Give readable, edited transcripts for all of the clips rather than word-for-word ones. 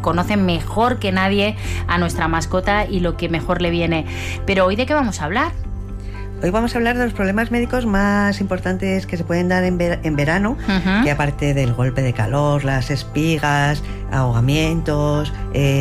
conocen mejor que nadie a nuestra mascota y lo que mejor le viene. Pero ¿hoy de qué vamos a hablar? Hoy vamos a hablar de los problemas médicos más importantes que se pueden dar en verano, que aparte del golpe de calor, las espigas, ahogamientos,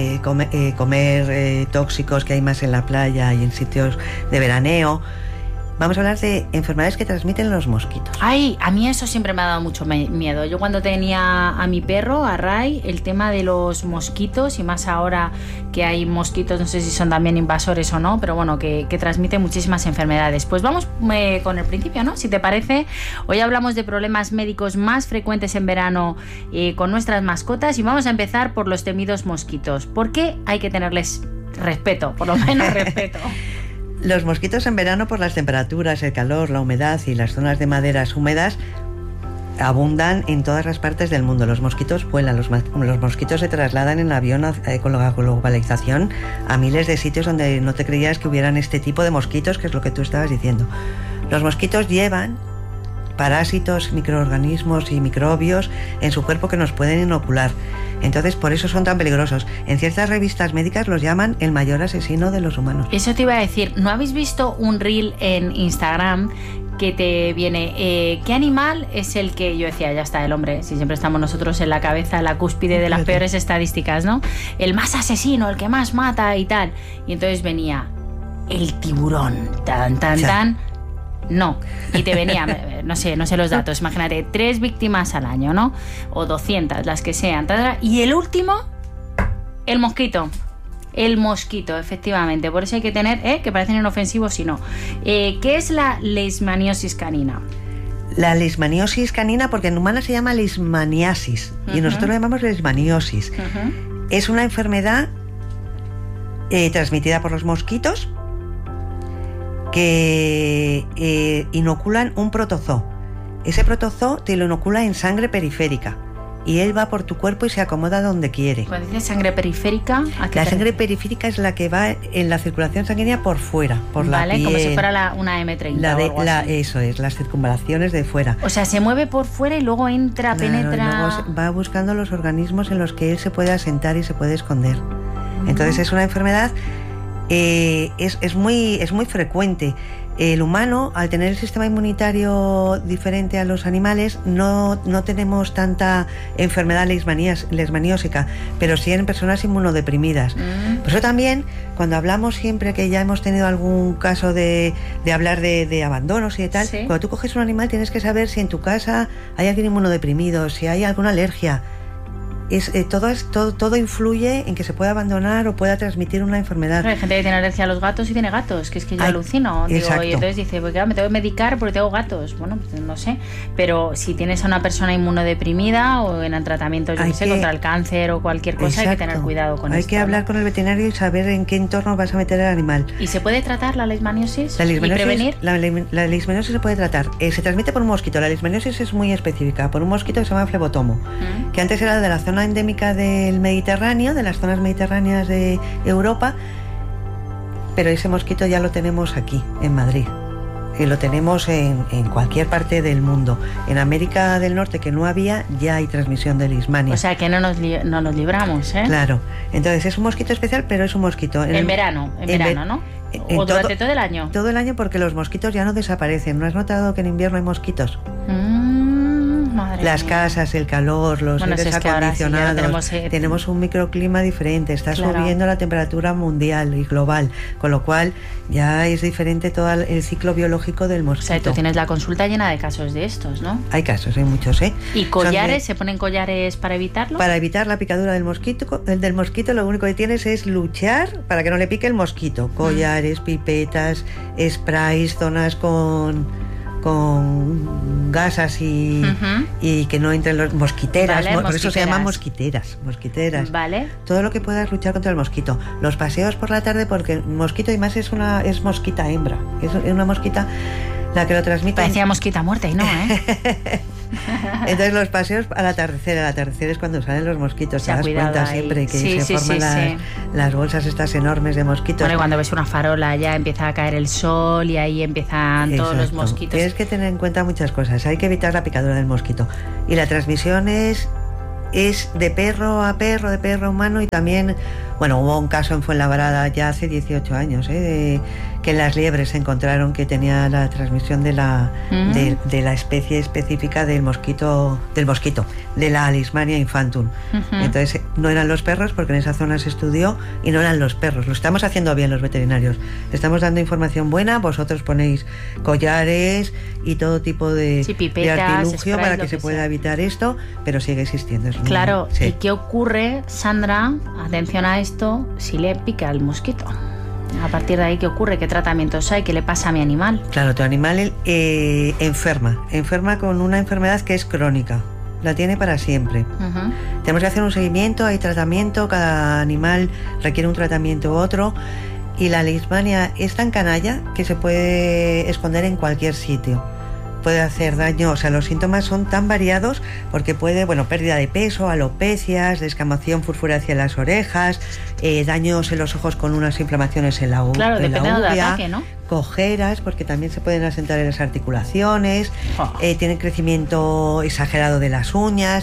comer tóxicos que hay más en la playa y en sitios de veraneo. Vamos a hablar de enfermedades que transmiten los mosquitos. Ay, a mí eso siempre me ha dado mucho miedo. Yo cuando tenía a mi perro, a Ray, el tema de los mosquitos, y más ahora que hay mosquitos, no sé si son también invasores o no, pero bueno, que transmiten muchísimas enfermedades. Pues vamos con el principio, ¿no? Si te parece, hoy hablamos de problemas médicos más frecuentes en verano con nuestras mascotas, y vamos a empezar por los temidos mosquitos. ¿Por qué hay que tenerles respeto? Por lo menos respeto. Los mosquitos en verano, por las temperaturas, el calor, la humedad y las zonas de maderas húmedas, abundan en todas las partes del mundo. Los mosquitos vuelan, los mosquitos se trasladan en avión con la globalización a miles de sitios donde no te creías que hubieran este tipo de mosquitos, que es lo que tú estabas diciendo. Los mosquitos llevan parásitos, microorganismos y microbios en su cuerpo que nos pueden inocular. Entonces, por eso son tan peligrosos. En ciertas revistas médicas los llaman el mayor asesino de los humanos. Eso te iba a decir. ¿No habéis visto un reel en Instagram que te viene, qué animal es el que... Yo decía, ya está, el hombre, si siempre estamos nosotros en la cabeza, en la cúspide de las peores estadísticas, ¿no? El más asesino, el que más mata y tal. Y entonces venía el tiburón, tan... No, y te venía, no sé los datos, imagínate, 3 víctimas al año, ¿no? O 200, las que sean. Y el último, el mosquito. El mosquito, efectivamente. Por eso hay que tener, que parecen inofensivos si no. ¿Qué es la leishmaniosis canina? La leishmaniosis canina, porque en humana se llama leishmaniasis, y nosotros lo llamamos leishmaniosis. Es una enfermedad transmitida por los mosquitos, que inoculan un protozoo. Ese protozoo te lo inocula en sangre periférica y él va por tu cuerpo y se acomoda donde quiere. Cuando dices sangre periférica, la sangre periférica es la que va en la circulación sanguínea por fuera, por la piel. Como si fuera una M30 eso es, las circunvalaciones de fuera. O sea, se mueve por fuera y luego entra, penetra... Y luego va buscando los organismos en los que él se puede asentar y se puede esconder. Entonces es una enfermedad... Es muy frecuente. El humano, al tener el sistema inmunitario diferente a los animales, no tenemos tanta enfermedad leishmaniósica, pero sí en personas inmunodeprimidas. Por eso también, cuando hablamos siempre que ya hemos tenido algún caso de hablar de abandonos y de tal, cuando tú coges un animal tienes que saber si en tu casa hay alguien inmunodeprimido, si hay alguna alergia. Todo influye en que se pueda abandonar o pueda transmitir una enfermedad. Pero hay gente que tiene alergia a los gatos y tiene gatos, que es que yo alucino. Y entonces dice, pues claro, me tengo que medicar porque tengo gatos. Bueno, pues no sé. Pero si tienes a una persona inmunodeprimida o en tratamiento, yo sé, contra el cáncer o cualquier cosa, hay que tener cuidado con esto. Hay que hablar con el veterinario y saber en qué entorno vas a meter al animal. ¿Y se puede tratar la leishmaniosis y prevenir? La leishmaniosis se puede tratar. Se transmite por un mosquito. La leishmaniosis es muy específica. Por un mosquito que se llama flebotomo, que antes era de la zona endémica del Mediterráneo, de las zonas mediterráneas de Europa, pero ese mosquito ya lo tenemos aquí, en Madrid. Y lo tenemos en cualquier parte del mundo. En América del Norte, que no había, ya hay transmisión de leishmania. O sea que no nos libramos, ¿eh? Claro. Entonces es un mosquito especial, pero es un mosquito. En verano, ¿no? ¿O durante todo el año? Todo el año, porque los mosquitos ya no desaparecen. ¿No has notado que en invierno hay mosquitos? Las casas, el calor, los aires acondicionados, tenemos un microclima diferente, está subiendo la temperatura mundial y global, con lo cual ya es diferente todo el ciclo biológico del mosquito. O sea, tú tienes la consulta llena de casos de estos, ¿no? Hay casos, hay muchos, ¿eh? ¿Y collares? ¿Se ponen collares para evitarlo? Para evitar la picadura del mosquito, lo único que tienes es luchar para que no le pique el mosquito. Collares, pipetas, sprays, zonas con gasas y que no entren los mosquiteras, por eso se llaman mosquiteras. Vale. Todo lo que puedas luchar contra el mosquito. Los paseos por la tarde, porque el mosquito, y más es mosquita hembra, es una mosquita la que lo transmite. Parecía mosquita muerta y no, ¿eh? Entonces los paseos al atardecer es cuando salen los mosquitos, te das cuenta ahí. Siempre que se forman las bolsas estas enormes de mosquitos. Bueno, y cuando ves una farola ya empieza a caer el sol y ahí empiezan todos los mosquitos. Tienes que tener en cuenta muchas cosas, hay que evitar la picadura del mosquito. Y la transmisión es es de perro a perro, de perro a humano, y también, bueno, hubo un caso en Fuenlabrada ya hace 18 años, que en las liebres se encontraron que tenía la transmisión de la especie específica del mosquito, de la Leishmania infantum. Entonces no eran los perros, porque en esa zona se estudió, y no eran los perros. Lo estamos haciendo bien los veterinarios. Estamos dando información buena, vosotros ponéis collares y todo tipo de artilugio para que se pueda evitar esto, pero sigue existiendo. Claro, sí. ¿Y qué ocurre, Sandra? Atención a esto, si le pica el mosquito. A partir de ahí, ¿qué ocurre? ¿Qué tratamientos hay? ¿Qué le pasa a mi animal? Claro, tu animal enferma con una enfermedad que es crónica. La tiene para siempre. Tenemos que hacer un seguimiento, hay tratamiento, cada animal requiere un tratamiento u otro, y la leishmania es tan canalla que se puede esconder en cualquier sitio. Puede hacer daño, o sea, los síntomas son tan variados, porque puede, pérdida de peso, alopecias, descamación furfúrea hacia las orejas, daños en los ojos con unas inflamaciones en la uvea. Claro, dependiendo del ataque, ¿no? Cojeras, porque también se pueden asentar en las articulaciones, tiene crecimiento exagerado de las uñas.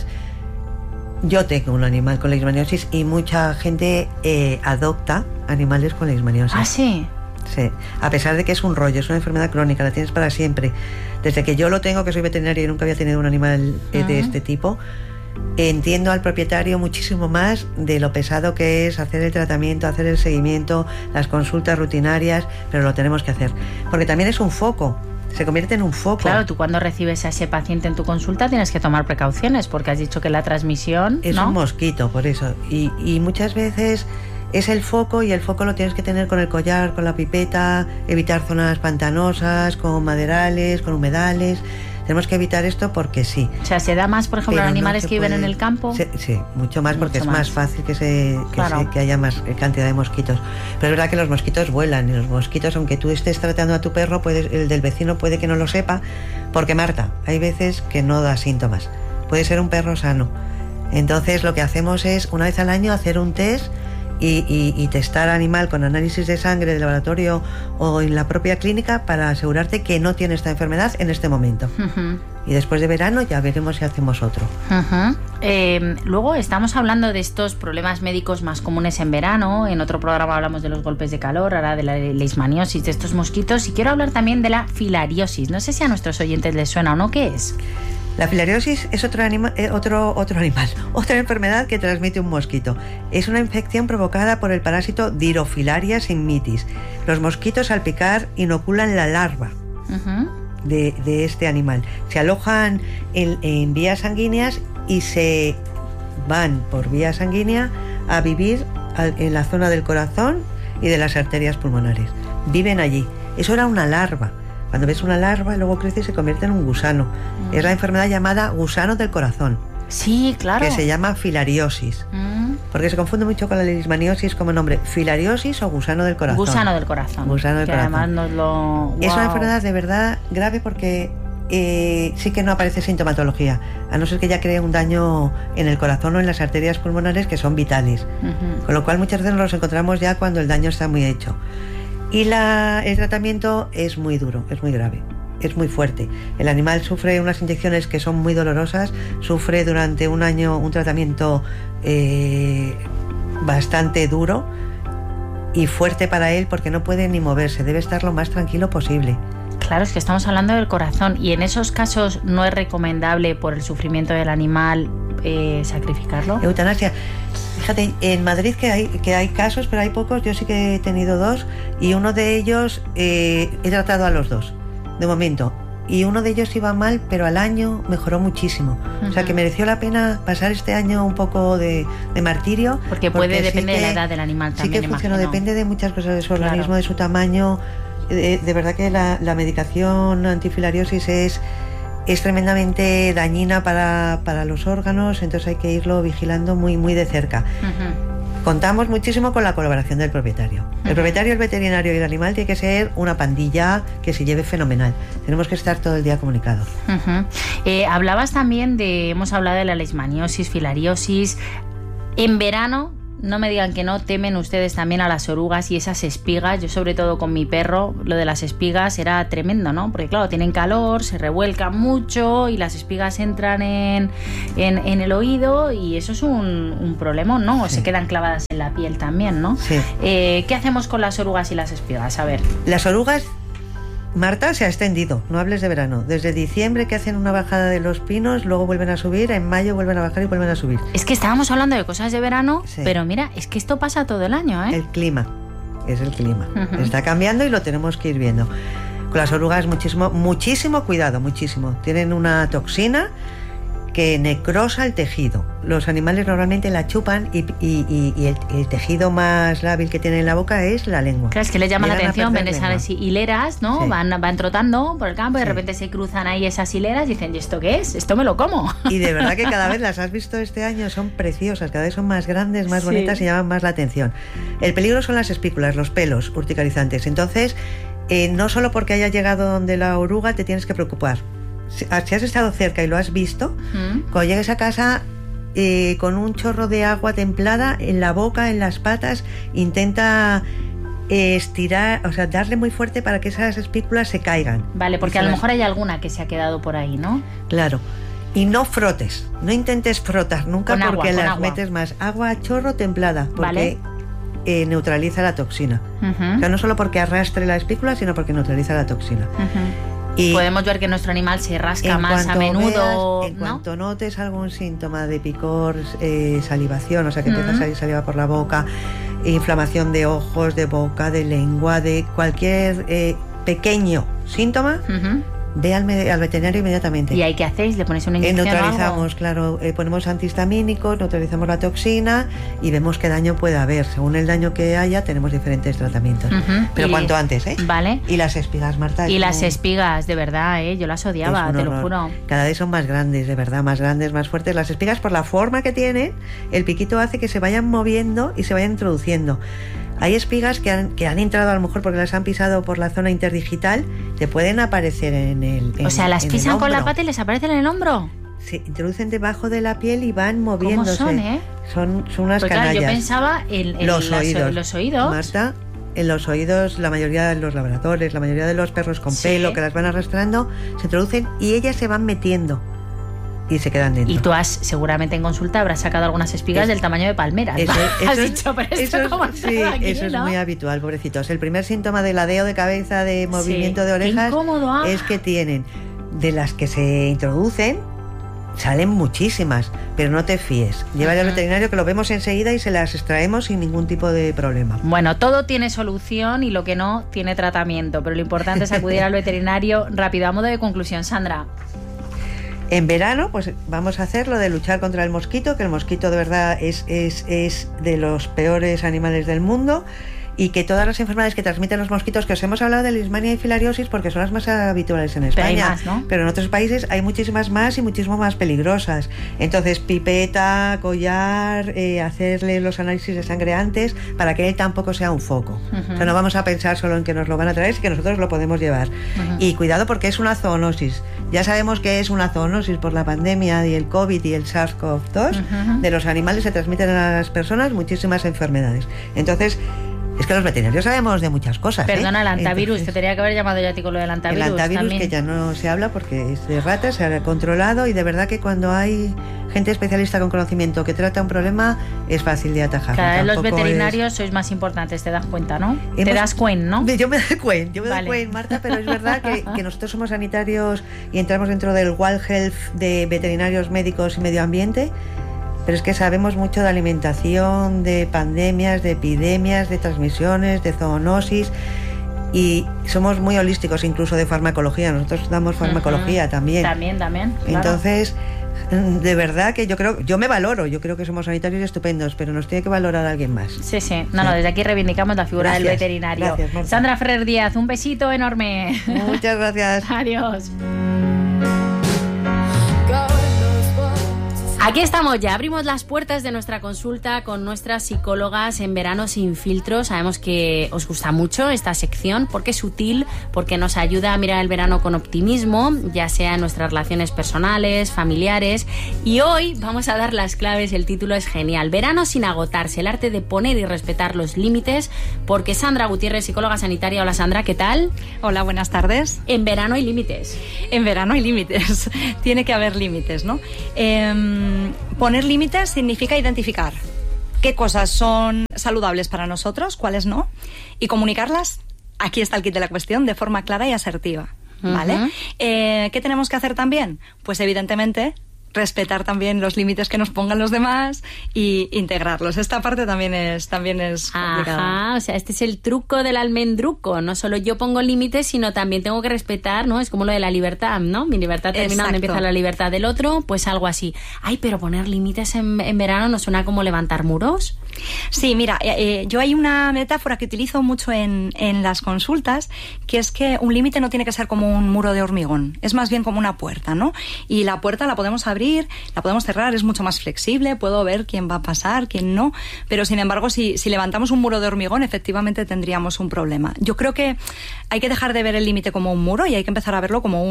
Yo tengo un animal con leishmaniosis y mucha gente adopta animales con leishmaniosis. ¿Ah, sí? Sí, a pesar de que es un rollo, es una enfermedad crónica, la tienes para siempre. Desde que yo lo tengo, que soy veterinaria y nunca había tenido un animal de este tipo, entiendo al propietario muchísimo más de lo pesado que es hacer el tratamiento, hacer el seguimiento, las consultas rutinarias, pero lo tenemos que hacer. Porque también es un foco, se convierte en un foco. Claro, tú cuando recibes a ese paciente en tu consulta tienes que tomar precauciones, porque has dicho que la transmisión... Es un mosquito, por eso. Y muchas veces... es el foco, y el foco lo tienes que tener con el collar, con la pipeta, evitar zonas pantanosas, con maderales, con humedales. Tenemos que evitar esto porque sí. O sea, ¿se da más, por ejemplo, en animales que viven en el campo? Sí, mucho más, porque es más fácil que haya más cantidad de mosquitos. Pero es verdad que los mosquitos vuelan, y los mosquitos, aunque tú estés tratando a tu perro, el del vecino puede que no lo sepa, porque Marta, hay veces que no da síntomas. Puede ser un perro sano. Entonces lo que hacemos es, una vez al año, hacer un test y testar animal con análisis de sangre de laboratorio o en la propia clínica, para asegurarte que no tiene esta enfermedad en este momento. Y después de verano ya veremos si hacemos otro. Luego estamos hablando de estos problemas médicos más comunes en verano. En otro programa hablamos de los golpes de calor, ahora de la leishmaniosis, de estos mosquitos, y quiero hablar también de la filariosis. No sé si a nuestros oyentes les suena o no. ¿Qué es? La filariosis es otra enfermedad que transmite un mosquito. Es una infección provocada por el parásito Dirofilaria simmitis. Los mosquitos, al picar, inoculan la larva de este animal. Se alojan en vías sanguíneas y se van por vía sanguínea a vivir en la zona del corazón y de las arterias pulmonares. Viven allí. Eso era una larva. Cuando ves una larva, luego crece y se convierte en un gusano. Es la enfermedad llamada gusano del corazón. Sí, claro. Que se llama filariosis. Porque se confunde mucho con la leishmaniosis como nombre. Filariosis o gusano del corazón. Gusano del corazón. Gusano del corazón. Además nos lo... Es una enfermedad de verdad grave, porque sí que no aparece sintomatología, a no ser que ya cree un daño en el corazón o en las arterias pulmonares, que son vitales. Con lo cual muchas veces nos los encontramos ya cuando el daño está muy hecho. Y el tratamiento es muy duro, es muy grave, es muy fuerte. El animal sufre unas inyecciones que son muy dolorosas, sufre durante un año un tratamiento bastante duro y fuerte para él, porque no puede ni moverse, debe estar lo más tranquilo posible. Claro, es que estamos hablando del corazón, y en esos casos no es recomendable, por el sufrimiento del animal, sacrificarlo. Eutanasia. Fíjate, en Madrid que hay casos, pero hay pocos. Yo sí que he tenido 2, y uno de ellos he tratado a los 2 de momento, y uno de ellos iba mal, pero al año mejoró muchísimo. O sea, que mereció la pena pasar este año un poco de martirio, porque depende de la edad del animal también. Sí que funciona, depende de muchas cosas, de su organismo, de su tamaño. De verdad que la medicación antifilariosis es tremendamente dañina para los órganos, entonces hay que irlo vigilando muy, muy de cerca. Contamos muchísimo con la colaboración del propietario. El propietario, el veterinario y el animal tiene que ser una pandilla que se lleve fenomenal. Tenemos que estar todo el día comunicados. Hablabas también hemos hablado de la leishmaniosis, filariosis. En verano no me digan que no, temen ustedes también a las orugas y esas espigas. Yo sobre todo con mi perro, lo de las espigas era tremendo, ¿no? Porque claro, tienen calor, se revuelcan mucho y las espigas entran en el oído y eso es un problemón, ¿no? O se quedan clavadas en la piel también, ¿no? Sí. ¿Qué hacemos con las orugas y las espigas? A ver. Las orugas, Marta, se ha extendido, no hables de verano. Desde diciembre que hacen una bajada de los pinos, luego vuelven a subir, en mayo vuelven a bajar y vuelven a subir. Es que estábamos hablando de cosas de verano, sí, pero mira, es que esto pasa todo el año, ¿eh? El clima, es el clima. Está cambiando y lo tenemos que ir viendo. Con las orugas muchísimo cuidado, muchísimo. Tienen una toxina que necrosa el tejido. Los animales normalmente la chupan y el tejido más lábil que tienen en la boca es la lengua. Claro, es que les llama la atención, ven esas hileras, ¿no? Sí. Van trotando por el campo y de repente se cruzan ahí esas hileras y dicen, ¿y esto qué es? Esto me lo como. Y de verdad que cada vez las has visto este año, son preciosas, cada vez son más grandes, más bonitas y llaman más la atención. El peligro son las espículas, los pelos urticarizantes. Entonces, no solo porque haya llegado donde la oruga te tienes que preocupar. Si has estado cerca y lo has visto, cuando llegues a casa con un chorro de agua templada en la boca, en las patas, intenta estirar, o sea, darle muy fuerte para que esas espículas se caigan. Vale, porque a lo mejor hay alguna que se ha quedado por ahí, ¿no? Claro. Y no frotes, no intentes frotar nunca con porque las metes más. Agua a chorro templada, porque neutraliza la toxina. O sea, no solo porque arrastre la espícula, sino porque neutraliza la toxina. Y podemos ver que nuestro animal se rasca más a menudo. En cuanto notes algún síntoma de picor, salivación, o sea que empieza a salir saliva por la boca, inflamación de ojos, de boca, de lengua, de cualquier pequeño síntoma, ve al veterinario inmediatamente. ¿Y ahí qué hacéis? ¿Le ponéis una inyección? Neutralizamos, claro, ponemos antihistamínicos, neutralizamos la toxina y vemos qué daño puede haber. Según el daño que haya, tenemos diferentes tratamientos. Pero cuanto antes, ¿eh? Vale. Y las espigas, Marta. Y las espigas, de verdad, ¿eh? Yo las odiaba, te lo juro. Cada vez son más grandes, de verdad, más grandes, más fuertes. Las espigas, por la forma que tienen, el piquito hace que se vayan moviendo y se vayan introduciendo. Hay espigas que han entrado a lo mejor porque las han pisado por la zona interdigital, te pueden aparecer en el O sea, las pisan con la pata y les aparecen en el hombro. Se introducen debajo de la piel y van moviéndose. ¿Cómo son, eh? Son unas canallas. Claro, yo pensaba en los oídos. Marta, en los oídos, la mayoría de los labradores, la mayoría de los perros con pelo que las van arrastrando, se introducen y ellas se van metiendo. Y se quedan dentro. Y tú seguramente en consulta habrás sacado algunas espigas del tamaño de palmeras. Has dicho, pero esto eso es muy habitual, pobrecitos. El primer síntoma de ladeo de cabeza, de movimiento de orejas, es que tienen, de las que se introducen, salen muchísimas, pero no te fíes. Llévale al veterinario que lo vemos enseguida y se las extraemos sin ningún tipo de problema. Bueno, todo tiene solución y lo que no tiene tratamiento, pero lo importante es acudir al veterinario rápido. A modo de conclusión, Sandra. En verano, pues vamos a hacer lo de luchar contra el mosquito, que el mosquito de verdad es de los peores animales del mundo, y que todas las enfermedades que transmiten los mosquitos, que os hemos hablado de lismania y filariosis porque son las más habituales en España, pero hay más, ¿no? Pero en otros países hay muchísimas más y muchísimo más peligrosas. Entonces, pipeta, collar, hacerle los análisis de sangre antes para que él tampoco sea un foco. O sea, no vamos a pensar solo en que nos lo van a traer, sino que nosotros lo podemos llevar. Y cuidado porque es una zoonosis. Ya sabemos que es una zoonosis por la pandemia y el COVID y el SARS-CoV-2. De los animales se transmiten a las personas muchísimas enfermedades. Entonces, es que los veterinarios sabemos de muchas cosas. Perdona, el antivirus, te tenía que haber llamado yo a ti con lo del antivirus. El antivirus también, que ya no se habla porque es de ratas, se ha controlado y de verdad que cuando hay gente especialista con conocimiento que trata un problema es fácil de atajar. Cada vez los veterinarios sois más importantes, te das cuenta, ¿no? Te das cuenta, ¿no? Yo me doy cuenta, Marta, pero es verdad que nosotros somos sanitarios y entramos dentro del World Health de veterinarios, médicos y medio ambiente. Pero es que sabemos mucho de alimentación, de pandemias, de epidemias, de transmisiones, de zoonosis y somos muy holísticos, incluso de farmacología. Nosotros damos farmacología también. También, claro. Entonces, de verdad que yo me valoro, yo creo que somos sanitarios estupendos, pero nos tiene que valorar alguien más. Sí. No, desde aquí reivindicamos la figura del veterinario. Gracias, Sandra Ferrer Díaz, un besito enorme. Muchas gracias. Adiós. Aquí estamos ya, abrimos las puertas de nuestra consulta con nuestras psicólogas en Verano Sin Filtro. Sabemos que os gusta mucho esta sección porque es útil, porque nos ayuda a mirar el verano con optimismo, ya sea en nuestras relaciones personales, familiares. Y hoy vamos a dar las claves, el título es genial. Verano sin agotarse, el arte de poner y respetar los límites, porque Sandra Gutiérrez, psicóloga sanitaria. Hola Sandra, ¿qué tal? Hola, buenas tardes. En verano hay límites. En verano hay límites, tiene que haber límites, ¿no? Poner límites significa identificar qué cosas son saludables para nosotros, cuáles no, y comunicarlas, aquí está el kit de la cuestión, de forma clara y asertiva, ¿vale? Uh-huh. ¿Qué tenemos que hacer también? Pues evidentemente respetar también los límites que nos pongan los demás y integrarlos. Esta parte también es complicada. Ajá, o sea, este es el truco del almendruco. No solo yo pongo límites, sino también tengo que respetar, ¿no? Es como lo de la libertad, ¿no? Mi libertad termina donde empieza la libertad del otro, pues algo así. Ay, pero poner límites en verano ¿no suena como levantar muros? Sí, mira, yo hay una metáfora que utilizo mucho en las consultas, que es que un límite no tiene que ser como un muro de hormigón, es más bien como una puerta, ¿no? Y la puerta la podemos abrir, la podemos cerrar, es mucho más flexible, puedo ver quién va a pasar, quién no, pero sin embargo si levantamos un muro de hormigón efectivamente tendríamos un problema. Yo creo que hay que dejar de ver el límite como un muro y hay que empezar a verlo como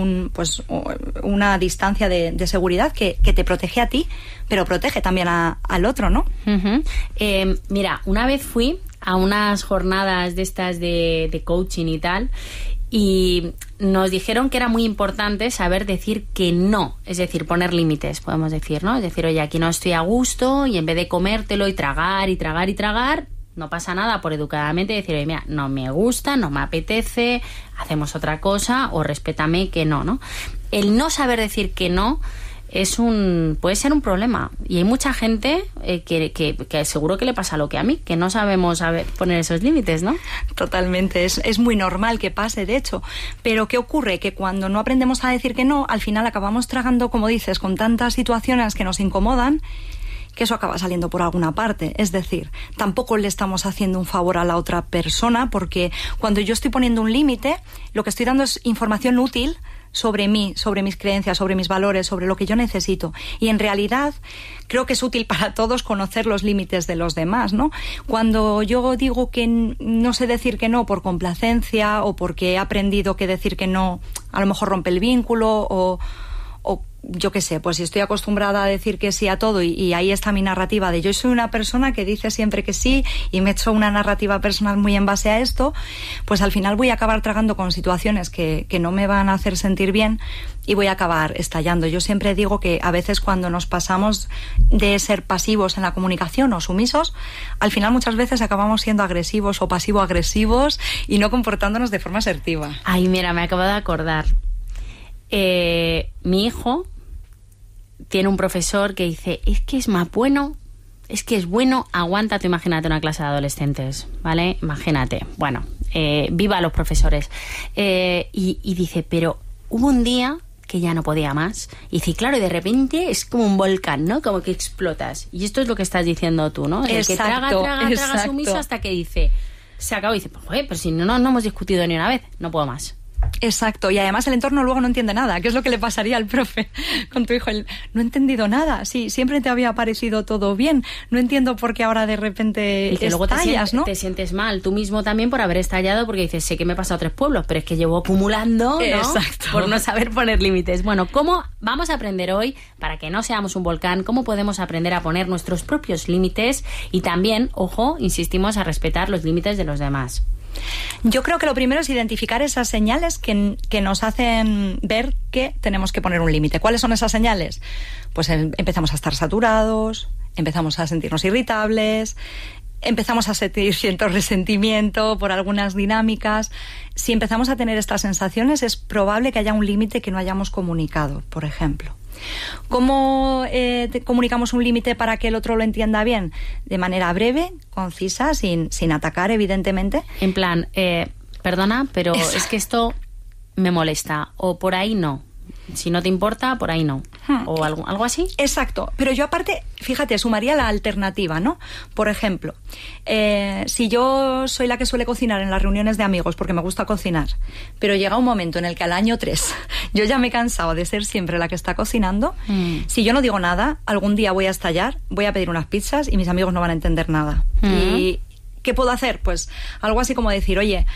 una distancia de seguridad que te protege a ti, pero protege también al otro, ¿no? Uh-huh. Mira, una vez fui a unas jornadas de estas de coaching y tal, y nos dijeron que era muy importante saber decir que no, es decir, poner límites, podemos decir, ¿no? Es decir, oye, aquí no estoy a gusto, y en vez de comértelo y tragar y tragar y tragar, no pasa nada por educadamente decir, oye, mira, no me gusta, no me apetece, hacemos otra cosa, o respétame que no, ¿no? El no saber decir que no puede ser un problema, y hay mucha gente que seguro que le pasa lo que a mí, que no sabemos poner esos límites, ¿no? Totalmente, es muy normal que pase, de hecho, pero ¿qué ocurre? Que cuando no aprendemos a decir que no, al final acabamos tragando, como dices, con tantas situaciones que nos incomodan, que eso acaba saliendo por alguna parte. Es decir, tampoco le estamos haciendo un favor a la otra persona, porque cuando yo estoy poniendo un límite, lo que estoy dando es información útil sobre mí, sobre mis creencias, sobre mis valores, sobre lo que yo necesito. Y en realidad creo que es útil para todos conocer los límites de los demás, ¿no? Cuando yo digo que no sé decir que no por complacencia o porque he aprendido que decir que no a lo mejor rompe el vínculo o yo qué sé, pues si estoy acostumbrada a decir que sí a todo y ahí está mi narrativa de yo soy una persona que dice siempre que sí y me echo una narrativa personal muy en base a esto, pues al final voy a acabar tragando con situaciones que no me van a hacer sentir bien y voy a acabar estallando. Yo siempre digo que a veces cuando nos pasamos de ser pasivos en la comunicación o sumisos, al final muchas veces acabamos siendo agresivos o pasivo-agresivos y no comportándonos de forma asertiva. Ay, mira, me acabo de acordar. Mi hijo tiene un profesor que dice, es que es más bueno, es que es bueno, aguanta, tú imagínate una clase de adolescentes, ¿vale? Imagínate, bueno, viva los profesores. Y dice, pero hubo un día que ya no podía más. Y dice, claro, y de repente es como un volcán, ¿no? Como que explotas. Y esto es lo que estás diciendo tú, ¿no? El que traga sumiso hasta que dice, se acabó y dice, pues, joder, pero si no hemos discutido ni una vez, no puedo más. Exacto, y además el entorno luego no entiende nada, que es lo que le pasaría al profe con tu hijo. No he entendido nada, sí, siempre te había parecido todo bien, no entiendo por qué ahora de repente y que estallas, luego ¿no? Te sientes mal tú mismo también por haber estallado, porque dices, sé que me he pasado 3 pueblos, pero es que llevo acumulando, ¿no? Exacto. Por no saber poner límites. Bueno, ¿cómo vamos a aprender hoy, para que no seamos un volcán, cómo podemos aprender a poner nuestros propios límites y también, ojo, insistimos, a respetar los límites de los demás? Yo creo que lo primero es identificar esas señales que nos hacen ver que tenemos que poner un límite. ¿Cuáles son esas señales? Pues empezamos a estar saturados, empezamos a sentirnos irritables, empezamos a sentir cierto resentimiento por algunas dinámicas. Si empezamos a tener estas sensaciones, es probable que haya un límite que no hayamos comunicado, por ejemplo. ¿Cómo comunicamos un límite para que el otro lo entienda bien? De manera breve, concisa, sin atacar, evidentemente. En plan, perdona, pero es que esto me molesta, o por ahí no. Si no te importa, por ahí no. o algo así. Exacto, pero yo aparte, fíjate, sumaría la alternativa, ¿no? Por ejemplo, si yo soy la que suele cocinar en las reuniones de amigos porque me gusta cocinar, pero llega un momento en el que al año 3 yo ya me he cansado de ser siempre la que está cocinando, si yo no digo nada, algún día voy a estallar, voy a pedir unas pizzas y mis amigos no van a entender nada. Y ¿qué puedo hacer? Pues algo así como decir, oye,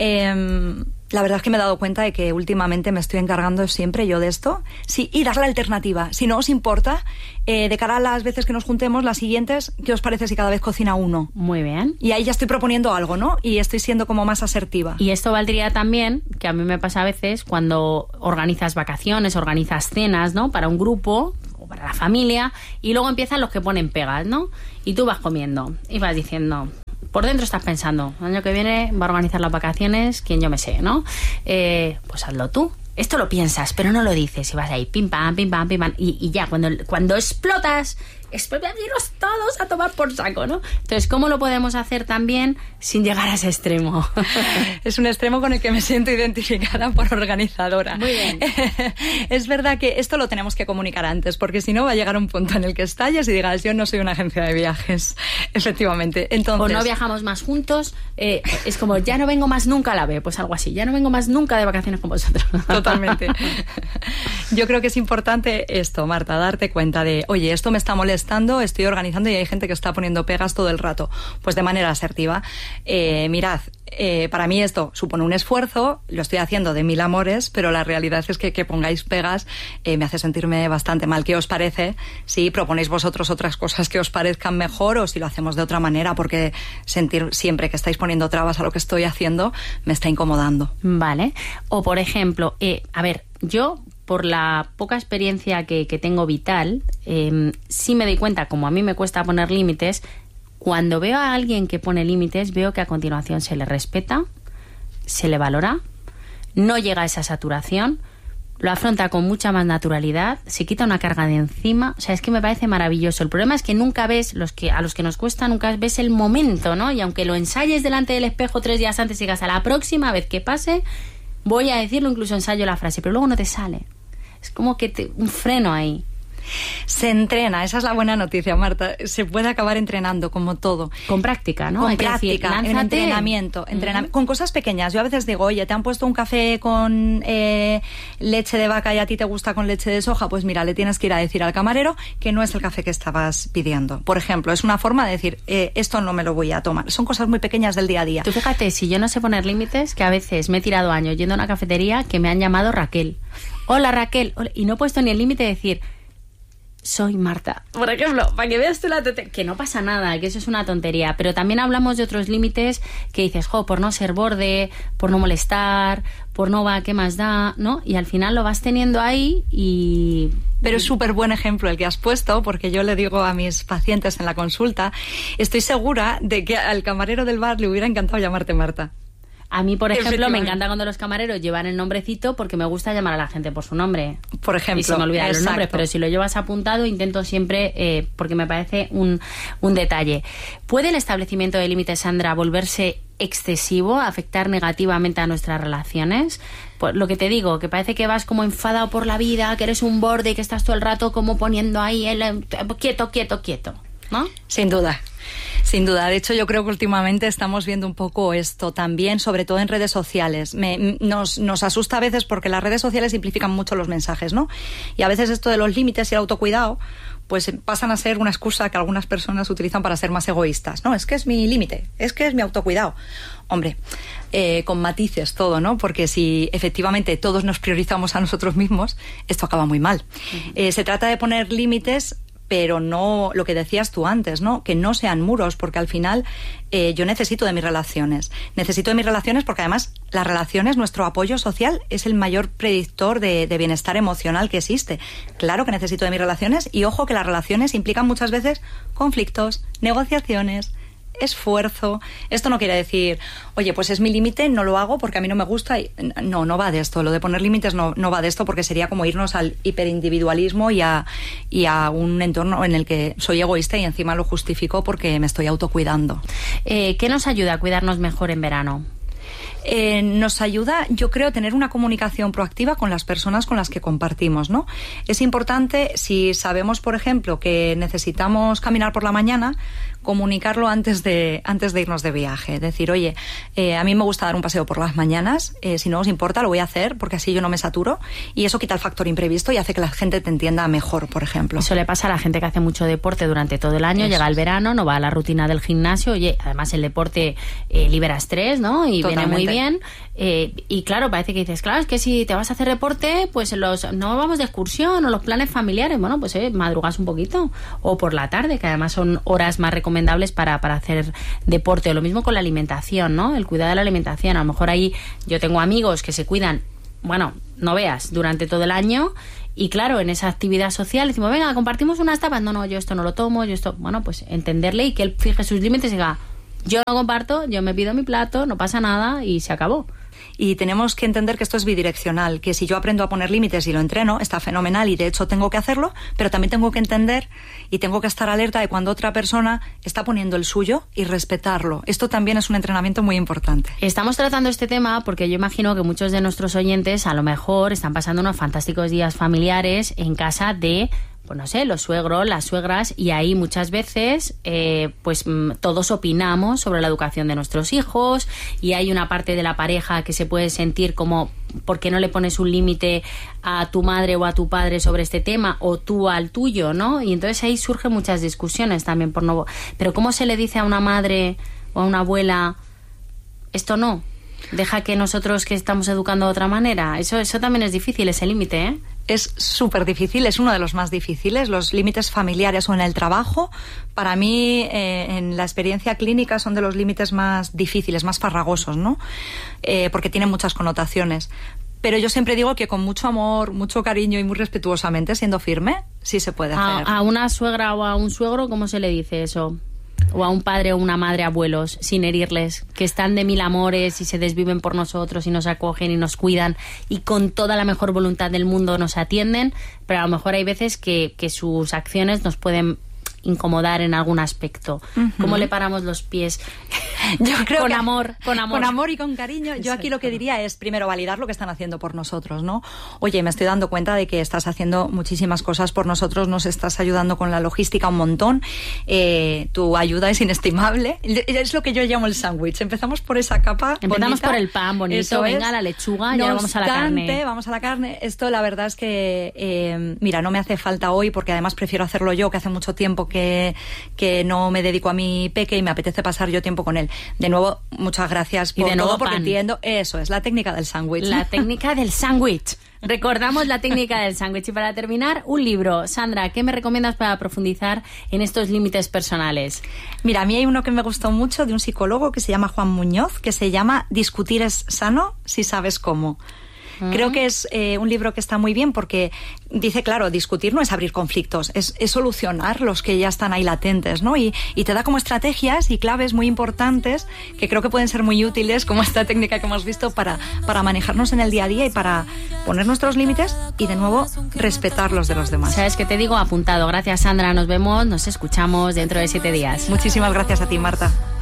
la verdad es que me he dado cuenta de que últimamente me estoy encargando siempre yo de esto. Sí, y dar la alternativa. Si no os importa, de cara a las veces que nos juntemos, las siguientes, ¿qué os parece si cada vez cocina uno? Muy bien. Y ahí ya estoy proponiendo algo, ¿no? Y estoy siendo como más asertiva. Y esto valdría también, que a mí me pasa a veces, cuando organizas vacaciones, organizas cenas, ¿no? Para un grupo o para la familia, y luego empiezan los que ponen pegas, ¿no? Y tú vas comiendo y vas diciendo... Por dentro estás pensando, el año que viene va a organizar las vacaciones, quien yo me sé, ¿no? Pues hazlo tú. Esto lo piensas, pero no lo dices. Y vas ahí, pim, pam, pim, pam, pim, pam. Y ya, cuando explotas, iros todos a tomar por saco, ¿no? Entonces, ¿cómo lo podemos hacer también sin llegar a ese extremo? Es un extremo con el que me siento identificada por organizadora. Muy bien. Es verdad que esto lo tenemos que comunicar antes, porque si no va a llegar un punto en el que estalles y digas, yo no soy una agencia de viajes. Efectivamente. Entonces, o no viajamos más juntos, es como, ya no vengo más nunca a la B, pues algo así, ya no vengo más nunca de vacaciones con vosotros. Totalmente. Yo creo que es importante esto, Marta, darte cuenta de, oye, esto me está molestando, estoy organizando y hay gente que está poniendo pegas todo el rato. Pues de manera asertiva. Mirad, para mí esto supone un esfuerzo, lo estoy haciendo de mil amores, pero la realidad es que pongáis pegas me hace sentirme bastante mal. ¿Qué os parece si proponéis vosotros otras cosas que os parezcan mejor o si lo hacemos de otra manera? Porque sentir siempre que estáis poniendo trabas a lo que estoy haciendo me está incomodando. Vale. O por ejemplo, a ver, yo... por la poca experiencia que tengo vital, sí me doy cuenta, como a mí me cuesta poner límites, cuando veo a alguien que pone límites, veo que a continuación se le respeta, se le valora, no llega a esa saturación, lo afronta con mucha más naturalidad, se quita una carga de encima. O sea, es que me parece maravilloso. El problema es que nunca ves, a los que nos cuesta, nunca ves el momento, ¿no? Y aunque lo ensayes delante del espejo 3 días antes y digas, a la próxima vez que pase, voy a decirlo, incluso ensayo la frase, pero luego no te sale. Es como que un freno ahí. Se entrena, esa es la buena noticia, Marta. Se puede acabar entrenando, como todo. Con práctica, ¿no? Con práctica, en entrenamiento. Con cosas pequeñas. Yo a veces digo, oye, ¿te han puesto un café con leche de vaca y a ti te gusta con leche de soja? Pues mira, le tienes que ir a decir al camarero que no es el café que estabas pidiendo. Por ejemplo, es una forma de decir, esto no me lo voy a tomar. Son cosas muy pequeñas del día a día. Tú fíjate, si yo no sé poner límites, que a veces me he tirado años yendo a una cafetería que me han llamado Raquel. Hola, Raquel. Hola. Y no he puesto ni el límite de decir... soy Marta, por ejemplo, para que veas tú la tontería, que no pasa nada, que eso es una tontería, pero también hablamos de otros límites que dices, por no ser borde, por no molestar, por no va, ¿qué más da? ¿No? Y al final lo vas teniendo ahí y... Pero es súper buen ejemplo el que has puesto, porque yo le digo a mis pacientes en la consulta, estoy segura de que al camarero del bar le hubiera encantado llamarte Marta. A mí, por ejemplo, me encanta cuando los camareros llevan el nombrecito porque me gusta llamar a la gente por su nombre. Por ejemplo. Y se me olvidan los nombres, pero si lo llevas apuntado intento siempre, porque me parece un detalle. ¿Puede el establecimiento de límites, Sandra, volverse excesivo, afectar negativamente a nuestras relaciones? Pues lo que te digo, que parece que vas como enfadado por la vida, que eres un borde y que estás todo el rato como poniendo ahí quieto, ¿no? Sin duda. Sin duda, de hecho yo creo que últimamente estamos viendo un poco esto también, sobre todo en redes sociales. Nos asusta a veces porque las redes sociales simplifican mucho los mensajes, ¿no? Y a veces esto de los límites y el autocuidado pues pasan a ser una excusa que algunas personas utilizan para ser más egoístas. No, es que es mi límite, es que es mi autocuidado. Hombre, con matices todo, ¿no? Porque si efectivamente todos nos priorizamos a nosotros mismos, esto acaba muy mal. Se trata de poner límites, pero no lo que decías tú antes, ¿no? Que no sean muros, porque al final yo necesito de mis relaciones. Necesito de mis relaciones porque además las relaciones, nuestro apoyo social es el mayor predictor de bienestar emocional que existe. Claro que necesito de mis relaciones y ojo que las relaciones implican muchas veces conflictos, negociaciones, esfuerzo. Esto no quiere decir, oye, pues es mi límite, no lo hago porque a mí no me gusta. No va de esto. Lo de poner límites no va de esto, porque sería como irnos al hiperindividualismo y a un entorno en el que soy egoísta y encima lo justifico porque me estoy autocuidando. ¿Qué nos ayuda a cuidarnos mejor en verano? Nos ayuda, yo creo, tener una comunicación proactiva con las personas con las que compartimos, ¿no? Es importante, si sabemos, por ejemplo, que necesitamos caminar por la mañana, comunicarlo antes de irnos de viaje. Decir, oye, a mí me gusta dar un paseo por las mañanas, si no os importa lo voy a hacer porque así yo no me saturo, y eso quita el factor imprevisto y hace que la gente te entienda mejor, por ejemplo. Eso le pasa a la gente que hace mucho deporte durante todo el año, llega el verano, no va a la rutina del gimnasio, oye, además el deporte libera estrés, ¿no? Y Totalmente. viene muy bien. Y claro, parece que dices, claro, es que si te vas a hacer deporte, pues no vamos de excursión o los planes familiares, bueno, pues madrugas un poquito, o por la tarde, que además son horas más recomendables para hacer deporte. O lo mismo con la alimentación, ¿no? El cuidado de la alimentación. A lo mejor ahí yo tengo amigos que se cuidan, bueno, no veas, durante todo el año. Y claro, en esa actividad social decimos, venga, compartimos unas tapas. No, yo esto no lo tomo, yo esto... Bueno, pues entenderle y que él fije sus límites y diga, yo no comparto, yo me pido mi plato, no pasa nada y se acabó. Y tenemos que entender que esto es bidireccional, que si yo aprendo a poner límites y lo entreno, está fenomenal y de hecho tengo que hacerlo, pero también tengo que entender y tengo que estar alerta de cuando otra persona está poniendo el suyo y respetarlo. Esto también es un entrenamiento muy importante. Estamos tratando este tema porque yo imagino que muchos de nuestros oyentes a lo mejor están pasando unos fantásticos días familiares en casa de... pues no sé, los suegros, las suegras, y ahí muchas veces pues todos opinamos sobre la educación de nuestros hijos y hay una parte de la pareja que se puede sentir como ¿por qué no le pones un límite a tu madre o a tu padre sobre este tema o tú al tuyo, ¿no? Y entonces ahí surgen muchas discusiones también por no... Pero ¿cómo se le dice a una madre o a una abuela esto no? Deja que nosotros que estamos educando de otra manera. Eso también es difícil, ese límite, ¿eh? Es súper difícil, es uno de los más difíciles. Los límites familiares o en el trabajo, para mí, en la experiencia clínica, son de los límites más difíciles, más farragosos, ¿no? Porque tienen muchas connotaciones. Pero yo siempre digo que con mucho amor, mucho cariño y muy respetuosamente, siendo firme, sí se puede hacer. A una suegra o a un suegro, ¿cómo se le dice eso? O a un padre o una madre, abuelos, sin herirles, que están de mil amores y se desviven por nosotros y nos acogen y nos cuidan y con toda la mejor voluntad del mundo nos atienden, pero a lo mejor hay veces que sus acciones nos pueden incomodar en algún aspecto. Uh-huh. ¿Cómo le paramos los pies? Yo creo con que amor. Con amor y con cariño. Exacto. Yo aquí lo que diría es primero validar lo que están haciendo por nosotros, ¿no? Oye, me estoy dando cuenta de que estás haciendo muchísimas cosas por nosotros, nos estás ayudando con la logística un montón, tu ayuda es inestimable. Es lo que yo llamo el sándwich. Empezamos por esa capa. Empezamos bonita. por el pan bonito, eso venga, es. La lechuga y ahora vamos a la carne. Vamos a la carne. Esto la verdad es que, mira, no me hace falta hoy porque además prefiero hacerlo yo, que hace mucho tiempo que no me dedico a mi peque y me apetece pasar yo tiempo con él. De nuevo, muchas gracias por todo, porque entiendo, eso es la técnica del sándwich. La técnica del sándwich. Recordamos la técnica del sándwich. Y para terminar, un libro. Sandra, ¿qué me recomiendas para profundizar en estos límites personales? Mira, a mí hay uno que me gustó mucho de un psicólogo que se llama Juan Muñoz, que se llama Discutir es sano si sabes cómo. Creo que es un libro que está muy bien porque dice, claro, discutir no es abrir conflictos, es solucionar los que ya están ahí latentes, ¿no? Y te da como estrategias y claves muy importantes que creo que pueden ser muy útiles, como esta técnica que hemos visto, para manejarnos en el día a día y para poner nuestros límites y, de nuevo, respetar los de los demás. ¿Sabes qué te digo? Apuntado. Gracias, Sandra. Nos vemos, nos escuchamos dentro de 7 días. Muchísimas gracias a ti, Marta.